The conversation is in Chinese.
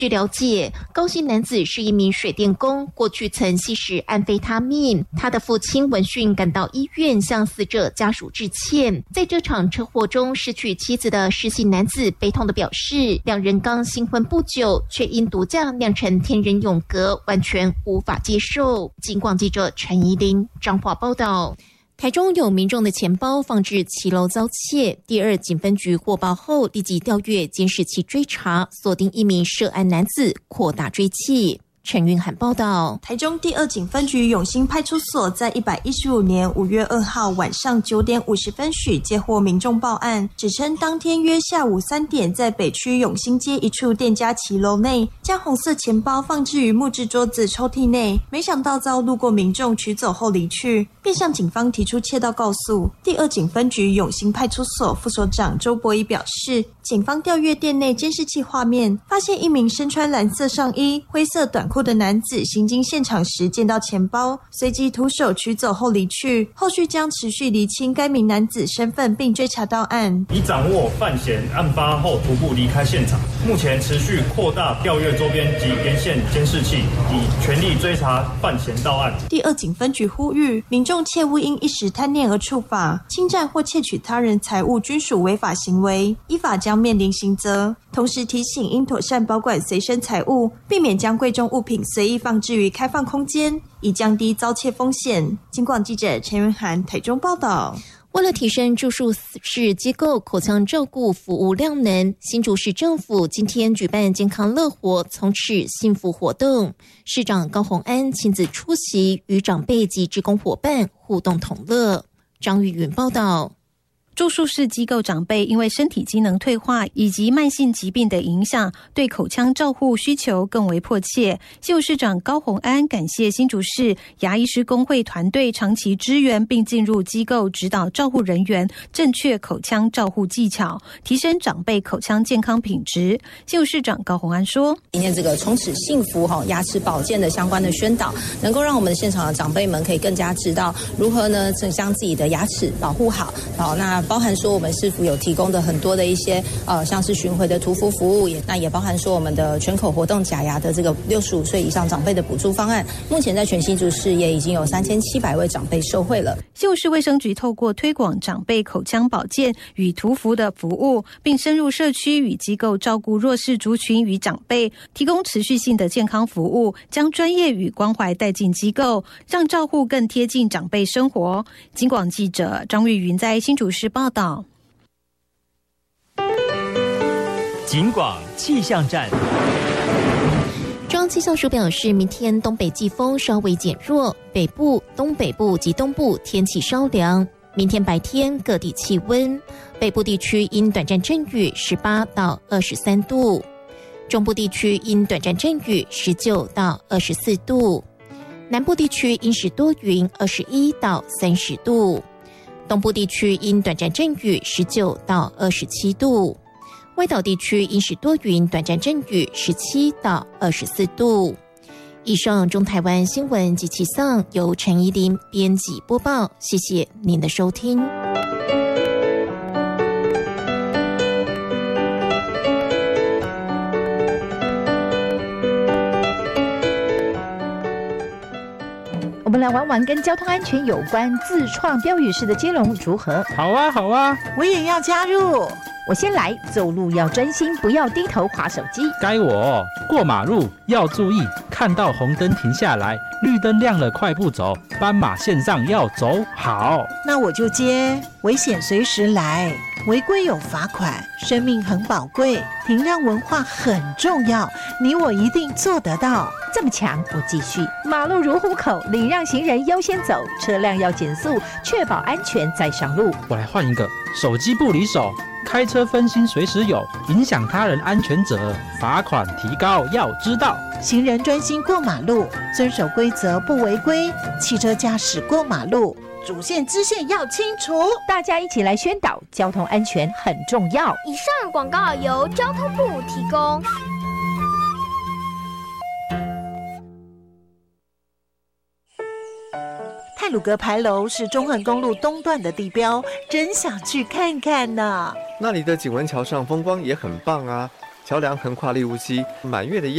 据了解，高姓男子是一名水电工，过去曾吸食安非他命。他的父亲闻讯赶到医院向死者家属致歉。在这场车祸中失去妻子的施姓男子悲痛地表示，两人刚新婚不久，却因毒驾酿成天人永隔，完全无法接受。警广记者陈怡琳彰化报道。台中有民众的钱包放置7楼遭窃，第2警分局获报后立即调阅监视器追查，锁定一名涉案男子，扩大追缉。陈云涵报道， 台中第2警分局永兴派出所在115年5月2号晚上9点50分许接获民众报案，指称当天约下午3点，在北区永兴街一处店家骑楼内，将红色钱包放置于木质桌子抽屉内，没想到遭路过民众取走后离去，便向警方提出窃盗告诉。第2警分局永兴派出所副所长周博仪表示，警方调阅店内监视器画面，发现一名身穿蓝色上衣、灰色短裤的男子行经现场时见到钱包，随即徒手取走后离去。后续将持续厘清该名男子身份，并追查到案， 已掌握犯嫌案发后徒步离开现场。目前持续扩大调阅周边及沿线监视器，以全力追查犯嫌到案。 第2警分局呼吁民众切勿因一时贪念而触法，侵占或窃取他人财物均属违法行为，依法将面临刑责。同时提醒应妥善保管随身财物，避免将贵重物品随意放置于开放空间，以降低遭窃风险。警广记者陈云涵台中报道。 为了提升住宿式机构口腔照顾服务量能，新竹市政府今天举办健康乐活从此幸福活动，市长高虹安亲自出席，与长辈及志工伙伴互动同乐。张玉云报道。 住宿式机构长辈因为身体机能退化以及慢性疾病的影响，对口腔照护需求更为迫切。新竹市长高虹安感谢新竹市牙医师工会团队长期支援，并进入机构指导照护人员正确口腔照护技巧，提升长辈口腔健康品质。新竹市长高虹安说， 今天这个从此幸福牙齿保健的相关的宣导，能够让我们现场的长辈们可以更加知道如何呢将自己的牙齿保护好。那包含说我们市府有提供的很多的一些像是巡回的涂氟服务，那也包含说我们的全口活动假牙的这个65岁以上长辈的补助方案，目前在全新竹市也已经有3700位长辈受惠了。 新竹市卫生局透过推广长辈口腔保健与涂氟的服务，并深入社区与机构照顾弱势族群与长辈，提供持续性的健康服务，将专业与关怀带进机构，让照护更贴近长辈生活。警广记者张玉云在新竹市报道。 警广气象站。 中央气象署表示，明天东北季风稍微减弱，北部、东北部及东部天气稍凉。明天白天各地气温，北部地区因短暂阵雨18到23度，中部地区因短暂阵雨19到24度，南部地区因时多云21到30度，东部地区因短暂阵雨19到27度，外岛地区因时多云短暂阵雨17到24度。以上中台湾新闻及气象由陈怡琳编辑播报，谢谢您的收听。 我们来玩玩跟交通安全有关自创标语式的接龙如何？ 好啊好啊， 我也要加入。我先来，走路要专心，不要低头滑手机。 该我过马路要注意，看到红灯停下来，绿灯亮了快步走，斑马线上要走好。 那我就接，危险随时来，违规有罚款，生命很宝贵，停让文化很重要，你我一定做得到。 这么强，我继续。马路如虎口，礼让行人优先走，车辆要减速，确保安全再上路。 我来换一个，手机不离手，开车分心随时有，影响他人安全者，罚款提高要知道。 行人专心过马路，遵守规则不违规，汽车驾驶过马路，主线支线要清楚。 大家一起来宣导，交通安全很重要。 以上广告由交通部提供。 太鲁阁牌楼是中横公路东段的地标，真想去看看呢。 那里的景文桥上风光也很棒啊，桥梁横跨利乌溪，满月的夜